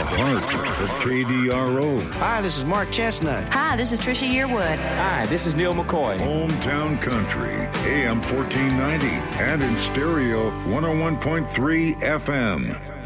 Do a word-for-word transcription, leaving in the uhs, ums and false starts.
heart of K D R O. Hi, this is Mark Chestnut. Hi, this is Trisha Yearwood. Hi, this is Neil McCoy. Hometown Country, A M fourteen ninety, and in stereo, one oh one point three F M.